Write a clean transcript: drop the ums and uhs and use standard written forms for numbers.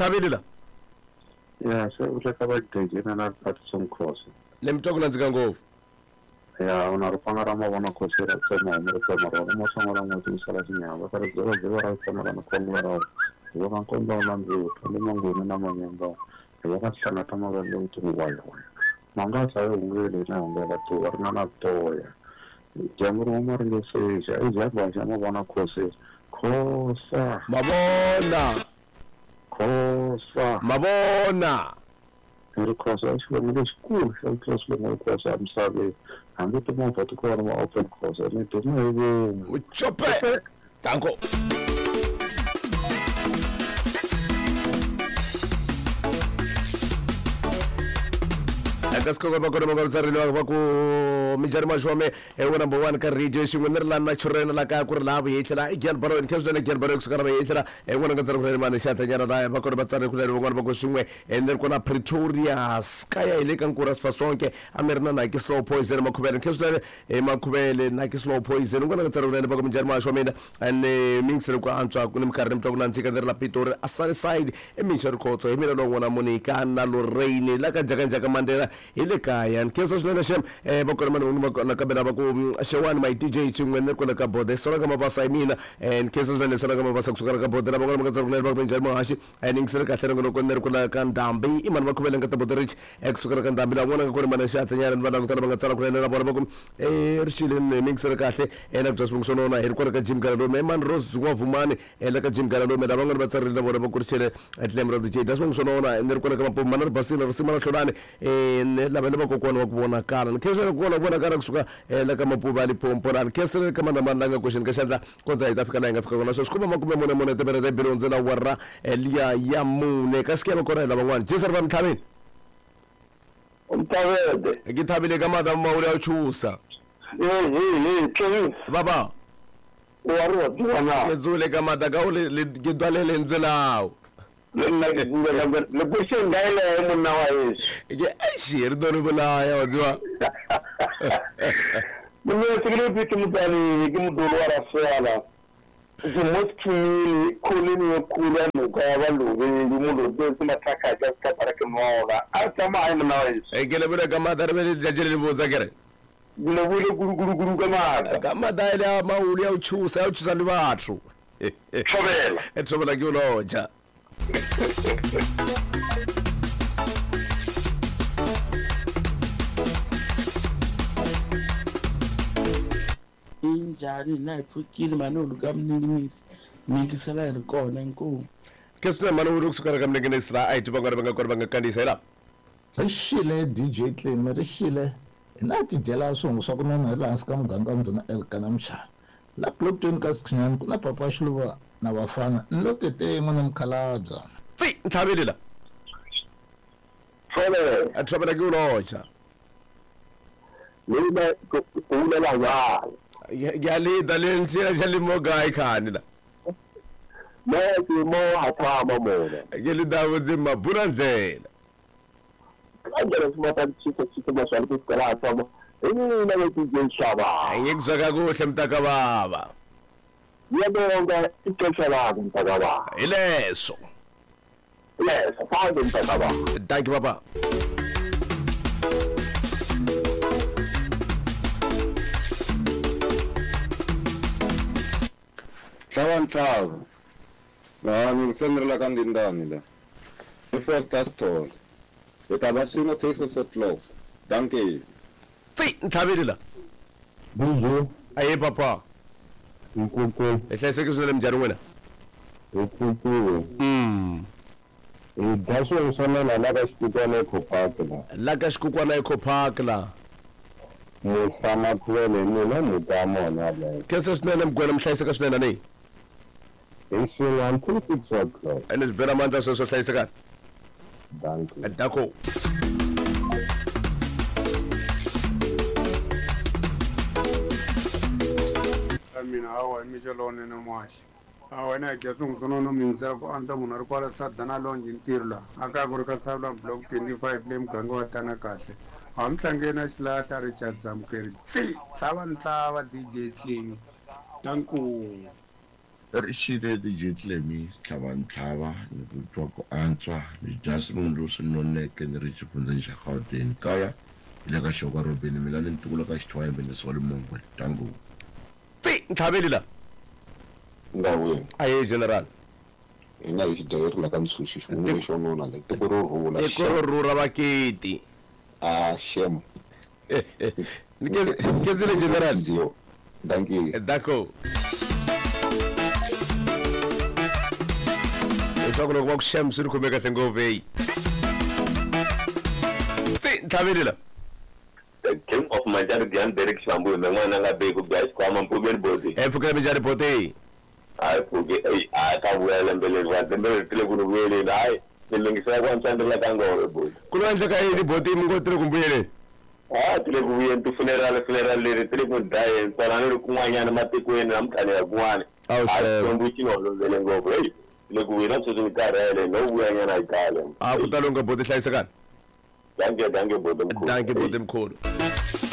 Mthabile la Yeah, so uhleka badeje na Patson Cross. lemtoko nandzika ngopfu Yeah, una rupanga ra mavona khosera tsema mo tsema ro mo tsema ra mo tsala tsinya ba re go go ra tsema ra kongo ra go ga kongo la ndu le mangone na manyamba go ga tsana ta mabele le tu wa yo manga sa yo ngile na ngela tu warna na toya jamuru mo re se ja ja ba ja mo bona khosera khosa mabona Khosa is from the school so close with my course I'm sorry I'm not the one to call my open course I need to know uchope tango Akasko ba ko mo tsarilo ba ko mijari mashome number 1 ka radio shingwe la na churena la ka ku la ba yetla igyan baro in kazo na igyan baro ku sukara ba yetla wona ka tsarilo mane shata nyana da ba ko ba tsare ku le ba ko shingwe then kona Pretoria skaya ile kan ku rasfa sonke amerna na ki slow poison makubele kazo makubele na ki slow poison wona ka tsarilo ba ko mijari mashome and mingsere ku antwa ku nimkarne mtoko na ntsika la Pretoria asale side emishari khotso emina lo wona monika na Lorraine la ka jaka mandela ile kaya nkesa shona shem bakona manu na kabela baku shewani my DJ chingwene kona ka bode sona kama basa imina nkesa shona sona kama basa kusukara ka bode bakona makaza kuna bakona njama hashi ningsere ka thenga kona kona kan dambi iman bakubela ngata bode rich kusukara kan dambi la wona kona mana shata nyana bana ngata banga kuna na bora baku rishile ningsere ka the ena just bungsono na her kona ka gym gala do man rose zwa vumane la ka gym gala do me da banga batsari la bora baku rishile atlemro DJ das bungsono na ender kona kama po manar basila risima hlodane la bana bakokwana wakubona kana nkesele kuona bona kana kusuka la kama pubali pompora nkesele kama na mandanga question kashadla konza itafika na ingafika kona so shikuba makume mone tebere de bilonzela warra elia ya mune kasikia bakora la bangwana jesar ba mthabeni umthabede ngithabile kama da mawule achusa ke baba waro diwana yezule kama da gaule gidwalele nzelawo le question ngaile monna wa yesu ye ashir dorubula ya wazwa mwe tigre bitu mutani gimudolo wara sala zumutki kulini kula nuka balu ngumulo de mataka jasta barake mola atama ay monna wa yesu gele bura kama darbe jajele boza gere gule guru kama daile mawuli auchusa ni bathu chobela etsobela kyoloja injani nayipfukile manulu kamninginisi mikisela ri kona inkomo kesina manulu kusukara kamninginisi la ayi tibangwana banga kandisa la rixile DJ Clem rixile na tidyela swongo swa ku nona la hansi ka muganga nduna elkana mchana la blockchain ka sinyani ku na papa xiluva na vafana lo tete mona mkhalabya nthabile la chobela atsobela kyoloja mina kuulela ya yalida lentsila jalimoga ikhani la mati mo hatama mona yelidawo zima bura ndlela kanjani simata chito maswali kusikala hatama na wetu jenshaba ngikuzaka kuhle mtaka baba yabonga ixesha lakho mtaka baba ileso fine mtaka baba thank you baba Ntlawa la ngikusendela kandindani la first story etabashino Texas Outlaws danke nthabile la bizo aye papa inkunkulu ehlayisekiswele mjani wena inkunkulu daso ngisanela lakashikukwana ekhopakla lakashikukwana ekhopakla musama kuwele mina mutamona le kese sinene mgwele mhlayiseka swinene ni iswinga until 6 o'clock and it's better manje so hlayisekana thank you dakho mina hawa michelone no mwashi hawa na kesu ngsono no minza ko anta munari kwala sadana lonje ntirho la aka ku ri ka Savla block 25 le muganga wa tana kahle amhlangena xilahla Richard Zamkeri ntlawa DJ Clem tanku rishile DJ Tlemi tlhabantlhaba ni ku twa ku antswa ni Jasmine Rusi Noneke ni Richie Funzensha Gauteng kaya ile ka shoka Robin mina ni ntukula ka xithwayembe ni Sole Mongwe tangu nthabeli la ndawe aye general ina hi xidayeri la ka ntsuxi xin'we xo nona le tiko ro rhula rura vaketi shem nikezile general danke d'accord leswaku loko va ku shem swi ri khome kahle ngopfu eyi nthabeli la King of Manjari Dian Derek Shambu n'wana nga be ku bya xikwama mpfumeli bodi mpfukela minjhani bote hayi pfuke a ta vuya lembele wa lembele tile ku vuyele hayi nilungisa ku ntsandela ka ngore bodi ku lo endleka yini bote mi ngo tile ku mbuyele tile ku vuye ntu funeral leri tile ku daye ntsana ri kun'wanyana matikweni na mkhani ya kun'wana awushe xinolo vele ngopfu tile ku vuye na sweswi nkarhele no vuyanyana hi kale ku talonga bote hlayisekani danke bodi mkhulu danke bote mkhulu